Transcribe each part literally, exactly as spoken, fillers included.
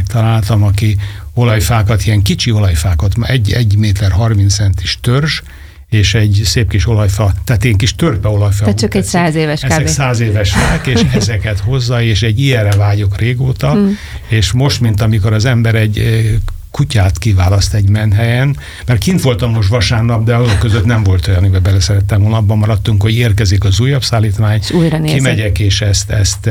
megtaláltam, aki olajfákat, ilyen kicsi olajfákat, egy, egy méter harminc centis törzs, és egy szép kis olajfa, tehát ilyen kis törpe olajfa. Tehát csak egy száz éves kb. Ezek száz éves fák, és ezeket hozza, és egy ilyenre vágyok régóta, mm. és most, mint amikor az ember egy kutyát kiválaszt egy menhelyen, mert kint voltam most vasárnap, de azok között nem volt olyan, amiben beleszerettem volna, abban maradtunk, hogy érkezik az újabb szállítmány, kimegyek, és ezt, ezt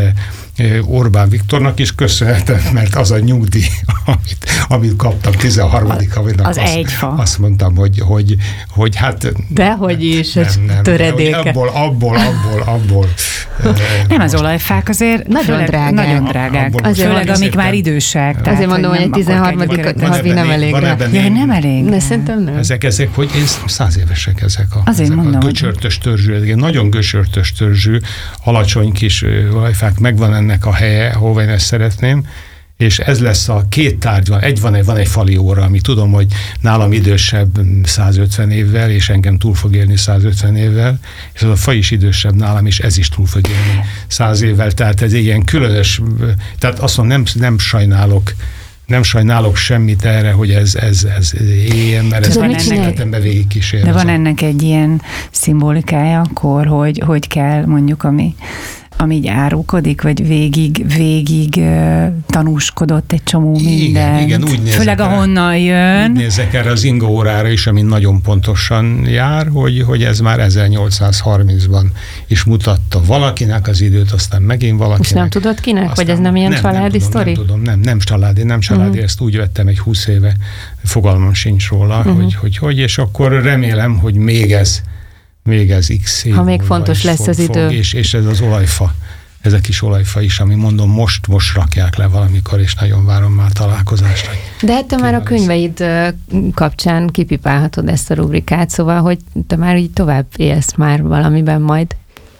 Orbán Viktornak is köszönhetem, mert az a nyugdíj, amit, amit kaptam tizenharmadik havinak, az azt, egy fa. Azt mondtam, hogy, hogy, hogy hát... Dehogy is, nem, nem, töredéke. Abból, abból, abból, abból. Nem, az olajfák azért nagyon drágák. Nagyon drágák. Főleg, amik már idősek. Azért mondom, hogy a tizenharmadik havi nem elég. Ja, nem elég. De szerintem nem. Ezek, ezek, hogy én száz évesek ezek a, ezek mondom, a göcsörtös törzsű, ezek nagyon göcsörtös törzsű, alacsony kis olajfák, megvan ennek a helye, ahova én ezt szeretném, és ez lesz a két tárgy van. Egy van, egy, van egy fali óra, ami tudom, hogy nálam idősebb százötven évvel, és engem túl fog élni százötven évvel, és az a fa is idősebb nálam, és ez is túl fog élni száz évvel, tehát ez ilyen különös, tehát azt mondom, nem, nem sajnálok, nem sajnálok semmit erre, hogy ez, ez, ez éljen, mert ez az életembe végig kísér. De van ennek egy ilyen szimbolikája akkor, hogy, hogy kell mondjuk, ami ami így árulkodik, vagy végig, végig uh, tanúskodott egy csomó mindent. Igen, igen, úgy nézek. Főleg ahonnan jön. Úgy nézek erre az Ingo órára is, ami nagyon pontosan jár, hogy, hogy ez már ezernyolcszázharmincban is mutatta valakinek az időt, aztán megint valakinek. És nem tudod kinek? Aztán, vagy ez nem ilyen nem, családi nem sztori? Nem tudom, nem, nem családi, nem családi, uh-huh. ezt úgy vettem egy húsz éve, fogalmam sincs róla, uh-huh. hogy, hogy hogy, és akkor remélem, hogy még ez még ez x év. Ha még fontos lesz fog, az idő. Fog, és, és ez az olajfa, ez a kis olajfa is, ami mondom, most, most rakják le valamikor, és nagyon várom már találkozást. De hát te már a könyveid kapcsán kipipálhatod ezt a rubrikát, szóval, hogy te már így tovább élsz már valamiben majd.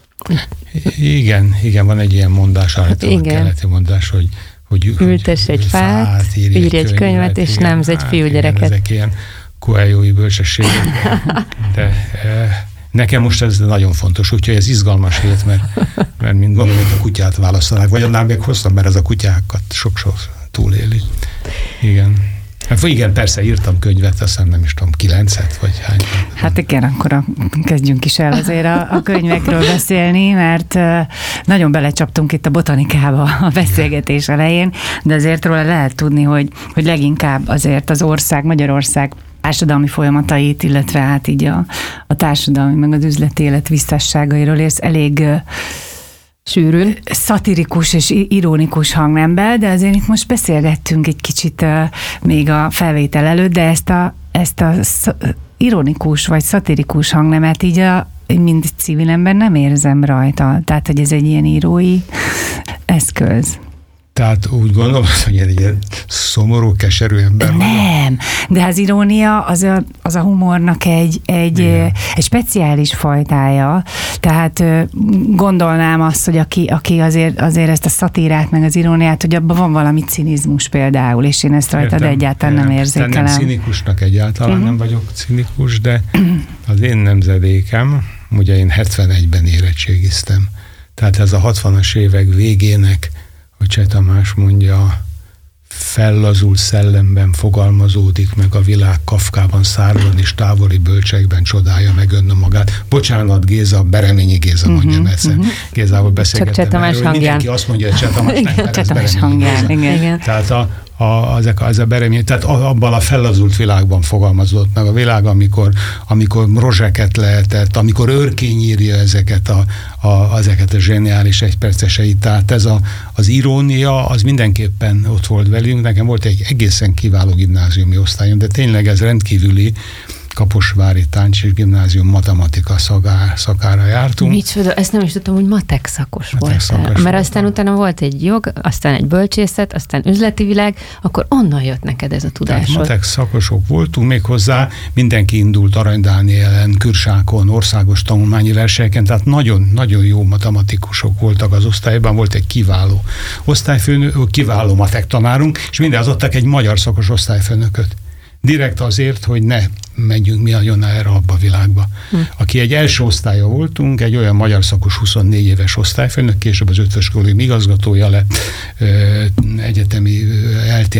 Igen, igen, van egy ilyen mondás, állítólag keleti mondás, hogy, hogy ültess egy fát, fát írj egy könyvet, könyvet és igen, nemz egy fiúgyereket. Igen, ezek ilyen Coelho-i bölcsességek, de e, nekem most ez nagyon fontos, úgyhogy ez izgalmas hét, mert, mert mint gondolom, hogy a kutyát választanák, vagy annál még hosszabb, mert ez a kutyákat sok-sok túléli. Igen. Hát, igen, persze írtam könyvet, aztán nem is tudom, kilencet, vagy hány. Hát igen, akkor a, kezdjünk is el azért a, a könyvekről beszélni, mert nagyon belecsaptunk itt a botanikába a beszélgetés elején, de azért róla lehet tudni, hogy, hogy leginkább azért az ország, Magyarország társadalmi folyamatait, illetve hát így a, a társadalmi, meg az üzleti élet visszásságairól érsz elég sűrűn, szatirikus és ironikus hangnemben, de azért itt most beszélgettünk egy kicsit uh, még a felvétel előtt, de ezt a, ezt a sz- ironikus vagy szatirikus hangnemet így a, mind civil ember nem érzem rajta. Tehát, hogy ez egy ilyen írói eszköz. Tehát úgy gondolom, hogy egy ilyen szomorú, keserű ember. Nem, de az irónia az a, az a humornak egy, egy, egy speciális fajtája. Tehát gondolnám azt, hogy aki, aki azért, azért ezt a szatírát, meg az iróniát, hogy abban van valami cinizmus például, és én ezt rajtad egyáltalán nem érzékelem. Nem cinikusnak egyáltalán uh-huh. nem vagyok cinikus, de az én nemzedékem, ugye én hetvenegyben érettségiztem, tehát ez a hatvanas évek végének, hogy Cseh Tamás mondja, fellazult szellemben fogalmazódik meg a világ Kafkában, szárban és távoli bölcsekben csodálja meg önne magát. Bocsánat, Géza, Bereményi Géza mondja, uh-huh, mert uh-huh. Gézával beszélgettem erről, hogy mindenki azt mondja, hogy Cseh Tamásnak, mert ez Bereményi Géza. Igen. Tehát a, a, ezek, ez a Bereményi, tehát abban a fellazult világban fogalmazódott meg a világ, amikor, amikor rozseket lehetett, amikor Örkény írja ezeket a, a, ezeket a zseniális egyperceseit. Tehát ez a, az irónia, az mindenképpen ott volt velünk. Nekem volt egy egészen kiváló gimnáziumi osztályom, de tényleg ez rendkívüli, Kaposvári Tánc és Gimnázium matematika szakár, szakára jártunk. Micsoda, ezt nem is tudtam, hogy matek szakos voltál. Mert aztán utána volt egy jog, aztán egy bölcsészet, aztán üzleti világ, akkor onnan jött neked ez a tudásod. Tehát matek szakosok voltunk, méghozzá mindenki indult Arany Dánielen, Kürsákon, országos tanulmányi versenyeken, tehát nagyon-nagyon jó matematikusok voltak az osztályban, volt egy kiváló osztályfőnök, kiváló matek tanárunk, és mindez adtak egy magyar szakos osztályfőnököt. Direkt azért, hogy ne menjünk mi nagyon erre abba a világba. Hm. Aki egy első osztálya voltunk, egy olyan magyar szakos huszonnégy éves osztályfőnök, később az ötvös kollégium igazgatója lett, egyetemi